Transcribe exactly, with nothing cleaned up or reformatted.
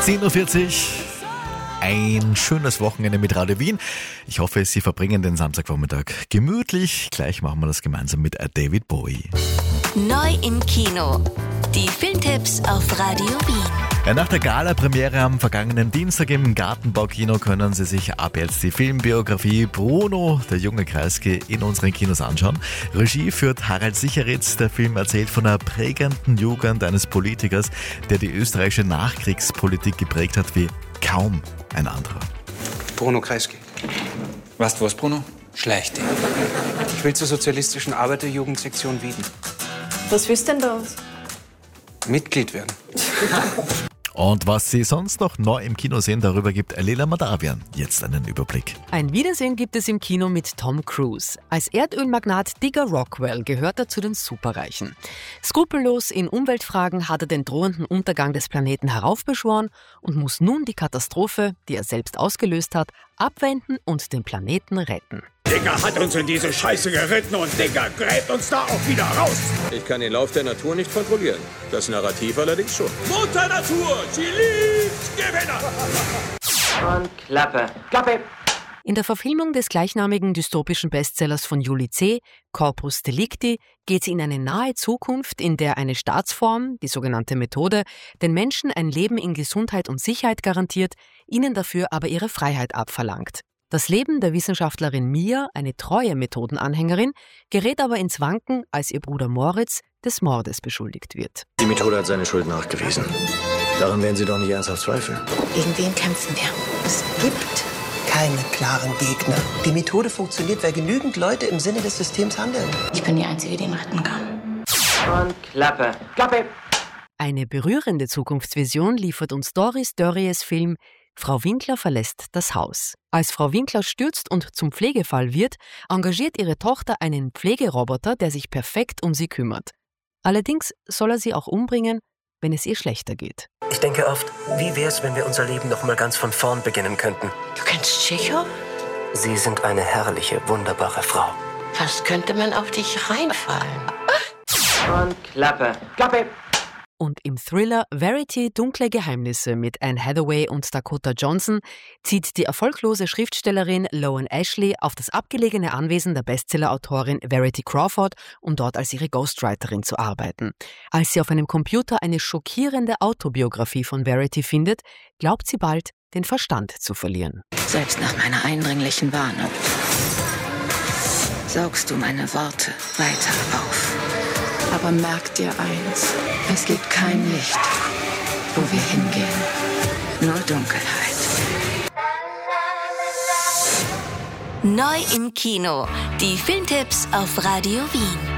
zehn Uhr vierzig. Ein schönes Wochenende mit Radio Wien. Ich hoffe, Sie verbringen den Samstagvormittag gemütlich. Gleich machen wir das gemeinsam mit David Bowie. Neu im Kino. Die Filmtipps auf Radio Wien. Ja, nach der Gala-Premiere am vergangenen Dienstag im Gartenbaukino können Sie sich ab jetzt die Filmbiografie Bruno, der junge Kreisky, in unseren Kinos anschauen. Regie führt Harald Sicheritz. Der Film erzählt von einer prägenden Jugend eines Politikers, der die österreichische Nachkriegspolitik geprägt hat wie kaum ein anderer. Bruno Kreisky. Weißt du was, Bruno? Schleich dich. Ich will zur sozialistischen Arbeiterjugendsektion Wien. Was willst denn da? Mitglied werden. Und was Sie sonst noch neu im Kino sehen, darüber gibt Leila Madavian jetzt einen Überblick. Ein Wiedersehen gibt es im Kino mit Tom Cruise. Als Erdölmagnat Digger Rockwell gehört er zu den Superreichen. Skrupellos in Umweltfragen hat er den drohenden Untergang des Planeten heraufbeschworen und muss nun die Katastrophe, die er selbst ausgelöst hat, abwenden und den Planeten retten. Digger hat uns in diese Scheiße geritten und Digger gräbt uns da auch wieder raus. Ich kann den Lauf der Natur nicht kontrollieren. Das Narrativ allerdings schon. Mutter Natur, sie liebt Gewinner. Und Klappe. Klappe. In der Verfilmung des gleichnamigen dystopischen Bestsellers von Julie C., Corpus Delicti, geht es in eine nahe Zukunft, in der eine Staatsform, die sogenannte Methode, den Menschen ein Leben in Gesundheit und Sicherheit garantiert, ihnen dafür aber ihre Freiheit abverlangt. Das Leben der Wissenschaftlerin Mia, eine treue Methodenanhängerin, gerät aber ins Wanken, als ihr Bruder Moritz des Mordes beschuldigt wird. Die Methode hat seine Schuld nachgewiesen. Daran werden Sie doch nicht ernsthaft zweifeln. Gegen wen kämpfen wir? Es gibt keine klaren Gegner. Die Methode funktioniert, weil genügend Leute im Sinne des Systems handeln. Ich bin die Einzige, die ihn retten kann. Und Klappe. Klappe. Eine berührende Zukunftsvision liefert uns Doris Dörries Film Frau Winkler verlässt das Haus. Als Frau Winkler stürzt und zum Pflegefall wird, engagiert ihre Tochter einen Pflegeroboter, der sich perfekt um sie kümmert. Allerdings soll er sie auch umbringen, wenn es ihr schlechter geht. Ich denke oft, wie wär's, wenn wir unser Leben noch mal ganz von vorn beginnen könnten? Du kennst Tschechow? Sie sind eine herrliche, wunderbare Frau. Fast könnte man auf dich reinfallen. Und Klappe. Klappe. Und im Thriller Verity – Dunkle Geheimnisse mit Anne Hathaway und Dakota Johnson zieht die erfolglose Schriftstellerin Loan Ashley auf das abgelegene Anwesen der Bestsellerautorin Verity Crawford, um dort als ihre Ghostwriterin zu arbeiten. Als sie auf einem Computer eine schockierende Autobiografie von Verity findet, glaubt sie bald, den Verstand zu verlieren. Selbst nach meiner eindringlichen Warnung saugst du meine Worte weiter auf. Aber merk dir eins, es gibt kein Licht, wo wir hingehen, nur Dunkelheit. Neu im Kino. Die Filmtipps auf Radio Wien.